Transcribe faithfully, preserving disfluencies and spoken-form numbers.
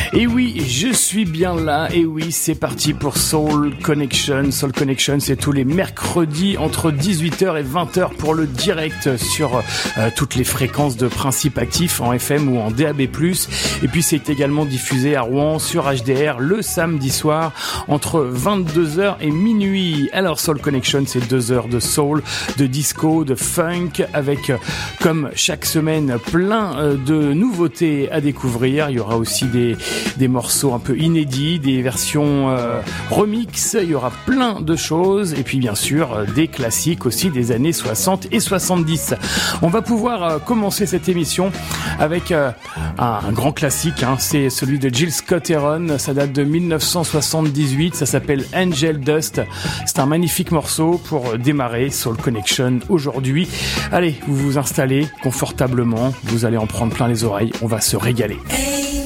Et oui, je suis bien là. Et oui, c'est parti pour Soul Connection. Soul Connection, c'est tous les mercredis entre dix-huit heures et vingt heures pour le direct sur euh, toutes les fréquences de Principe Actif en F M ou en D A B plus. Et puis c'est également diffusé à Rouen sur H D R le samedi soir entre vingt-deux heures et minuit. Alors Soul Connection, c'est deux heures de soul, de disco, de funk, avec comme chaque semaine plein euh, de nouveautés à découvrir. Il y aura aussi des des morceaux un peu inédits, des versions euh, remix, il y aura plein de choses et puis bien sûr euh, des classiques aussi des années soixante et soixante-dix. On va pouvoir euh, commencer cette émission avec euh, un, un grand classique, hein, c'est celui de Jill Scott-Heron, ça date de dix-neuf cent soixante-dix-huit, ça s'appelle Angel Dust. C'est un magnifique morceau pour démarrer Soul Connection aujourd'hui. Allez, vous vous installez confortablement, vous allez en prendre plein les oreilles, on va se régaler. Hey.